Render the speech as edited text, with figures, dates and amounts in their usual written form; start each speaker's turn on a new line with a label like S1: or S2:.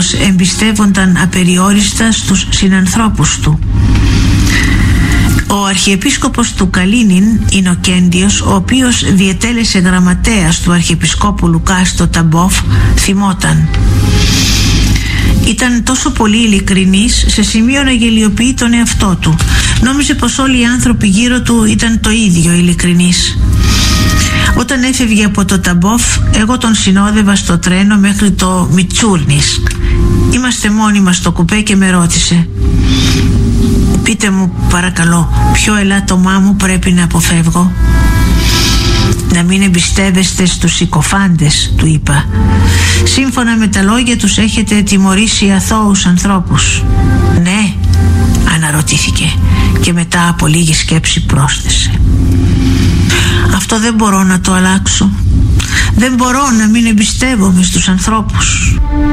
S1: πως εμπιστεύονταν απεριόριστα στους συνανθρώπους του. Ο Αρχιεπίσκοπος του Καλίνιν, Ινοκέντιος, ο οποίος διετέλεσε γραμματέας του Αρχιεπισκόπου Λουκά στο Ταμπόφ, θυμόταν: ήταν τόσο πολύ ειλικρινής σε σημείο να γελιοποιεί τον εαυτό του. Νόμιζε πως όλοι οι άνθρωποι γύρω του ήταν το ίδιο ειλικρινείς. Όταν έφευγε από το Ταμπόφ, εγώ τον συνόδευα στο τρένο μέχρι το Μιτσούρνισκ. Είμαστε μόνοι μας στο κουπέ και με ρώτησε: πείτε μου παρακαλώ, ποιο ελάττωμά μου πρέπει να αποφεύγω? Να μην εμπιστεύεστε στους συκοφάντες, του είπα. Σύμφωνα με τα λόγια τους έχετε τιμωρήσει αθώους ανθρώπους. Ναι, αναρωτήθηκε και μετά από λίγη σκέψη πρόσθεσε: αυτό δεν μπορώ να το αλλάξω. Δεν μπορώ να μην εμπιστεύομαι στους ανθρώπους.